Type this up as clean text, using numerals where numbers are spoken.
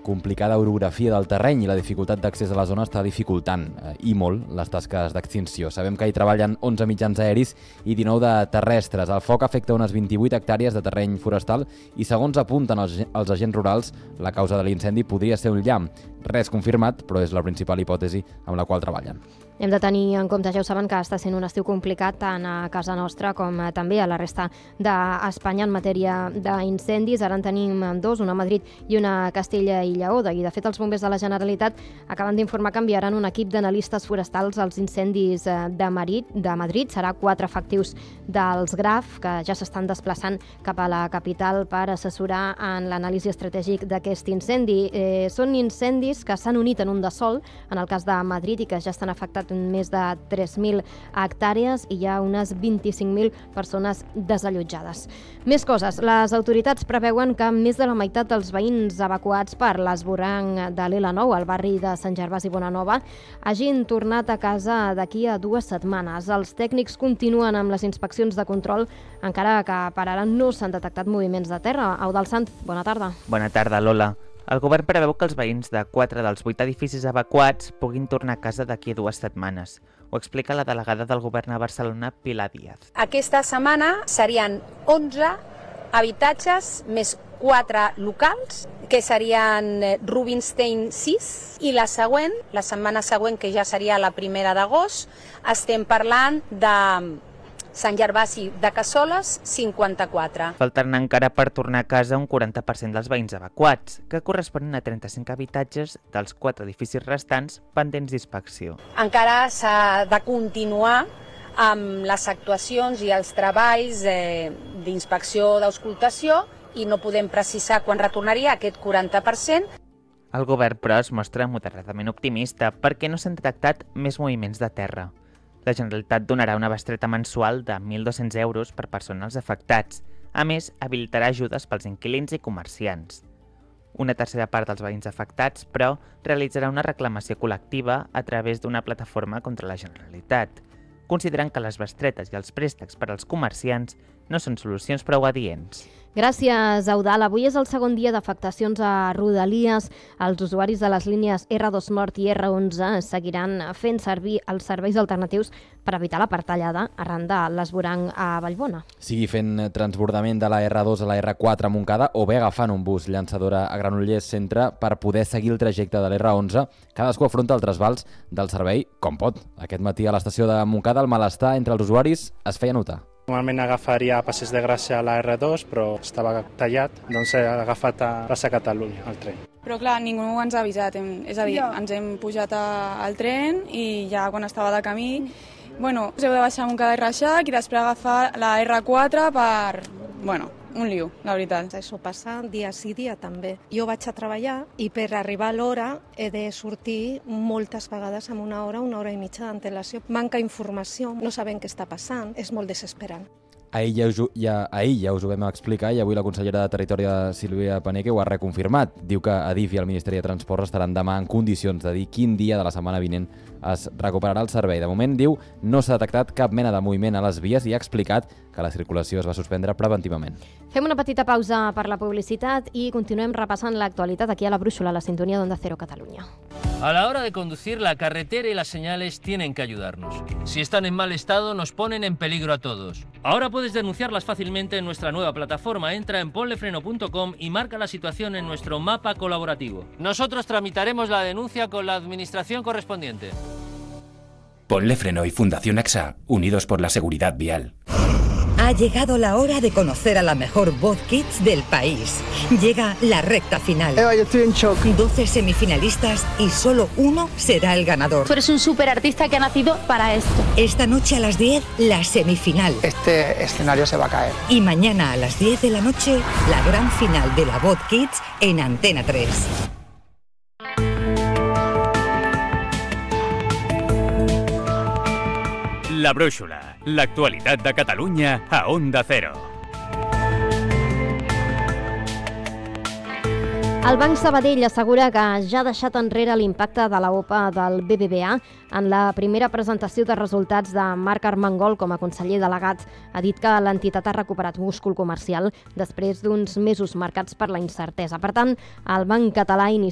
complicada orografia del terreny i la dificultat d'accés a la zona està dificultant i molt les tasques d'extinció. Sabem que hi treballen 11 mitjans aeris i 19 de terrestres. El foc afecta unes 28 hectàrees de terreny forestal i, segons apunten els agents rurals, la causa de l'incendi podria ser un llamp. Res confirmat, però és la principal hipòtesi amb la qual treballen. Hem de tenir en compte, ja ho saben, que està sent un estiu complicat tant a casa nostra com també a la resta d'Espanya en matèria d'incendis. Ara en tenim dos, una a Madrid i una a Castella i Lleó. I de fet els bombers de la Generalitat acaben d'informar que enviaran un equip d'analistes forestals als incendis de Madrid. Serà 4 efectius dels GRAF que ja s'estan desplaçant cap a la capital per assessorar en l'anàlisi estratègic d'aquest incendi. Són incendis que s'han unit en un de sol, en el cas de Madrid, i que ja estan afectats més de 3.000 hectàrees i hi ha unes 25.000 persones desallotjades. Més coses. Les autoritats preveuen que més de la meitat dels veïns evacuats per l'esborrany de l'L9 al barri de Sant Gervasi i Bonanova hagin tornat a casa d'aquí a 2 setmanes. Els tècnics continuen amb les inspeccions de control, encara que per ara no s'han detectat moviments de terra. Eudald Sant, bona tarda. Bona tarda, Lola. El govern preveu que els veïns de 4 dels 8 edificis evacuats puguin tornar a casa d'aquí a 2 setmanes. Ho explica la delegada del govern a Barcelona, Pilar Díaz. Aquesta setmana serien 11 habitatges més 4 locals, que serien Rubinstein 6, i la setmana següent, que ja seria la 1 d'agost, estem parlant de Sant Gervasi de Cassoles, 54. Faltaran encara per tornar a casa un 40% dels veïns evacuats, que corresponen a 35 habitatges dels 4 edificis restants pendents d'inspecció. Encara s'ha de continuar amb les actuacions i els treballs d'inspecció d'auscultació i no podem precisar quan retornaria aquest 40%. El govern, però, es mostra moderadament optimista perquè no s'han detectat més moviments de terra. La Generalitat donarà una bestreta mensual de 1.200 euros per persona als afectats. A més, habilitarà ajudes pels inquilins i comerciants. Una tercera part dels veïns afectats, però, realitzarà una reclamació col·lectiva a través d'una plataforma contra la Generalitat. Consideren que les bestretes i els préstecs per als comerciants no són solucions prou adients. Gràcies, Eudald. Avui és el segon dia d'afectacions a Rodalies. Els usuaris de les línies R2 Nord i R11 seguiran fent servir els serveis alternatius per evitar la partallada arran de l'esborrany a Vallbona. Sigui fent transbordament de la R2 a la R4 a Montcada o bé agafant un bus llançadora a Granollers Centre per poder seguir el trajecte de l'R11, cadascú afronta el trasbals del servei com pot. Aquest matí a l'estació de Montcada el malestar entre els usuaris es feia notar. Normalment agafaria a Passeig de Gràcia a la R2, però estava tallat, doncs he agafat a Plaça Catalunya, el tren. Però clar, ningú ens ha avisat, és a dir, ens hem pujat al tren i ja quan estava de camí, us heu de baixar a Montcada i Reixac i després agafar la R4 per, un lío, la veritat. Això passa dia sí, dia també. Jo vaig a treballar i per arribar a l'hora he de sortir moltes vegades amb una hora i mitja d'antelació. Manca informació, no sabem què està passant, és molt desesperant. Ahir ja us ho vam explicar i avui la consellera de Territori, Sílvia Paneque, ho ha reconfirmat. Diu que Adif i el Ministeri de Transports estaran demà en condicions de dir quin dia de la setmana vinent es recuperarà el servei. De moment, diu, no s'ha detectat cap mena de moviment a les vies i ha explicat que la circulació es va suspendre preventivament. Fem una petita pausa per la publicitat i continuem repassant l'actualitat aquí a la Brúixola, a la sintonia d'Onda Cero Catalunya. A la hora de conducir, la carretera y las señales tienen que ayudarnos. Si están en mal estado, nos ponen en peligro a todos. Ahora puedes denunciarlas fácilmente en nuestra nueva plataforma. Entra en ponlefreno.com y marca la situación en nuestro mapa colaborativo. Nosotros tramitaremos la denuncia con la administración correspondiente. Ponle Freno y Fundación AXA, unidos por la seguridad vial. Ha llegado la hora de conocer a la mejor voz kids del país. Llega la recta final. Eva, yo estoy en shock. 12 semifinalistas y solo uno será el ganador. Tú eres un superartista que ha nacido para esto. Esta noche a las 10, la semifinal. Este escenario se va a caer. Y mañana a las 10 de la noche, la gran final de la voz kids en Antena 3. La Brúixola, l'actualitat de Catalunya a Onda Cero. El Banc Sabadell assegura que ja ha deixat enrere l'impacte de la OPA del BBVA. En la primera presentació de resultats de Marc Armengol com a conseller delegat, ha dit que l'entitat ha recuperat múscul comercial després d'uns mesos marcats per la incertesa. Per tant, el Banc Català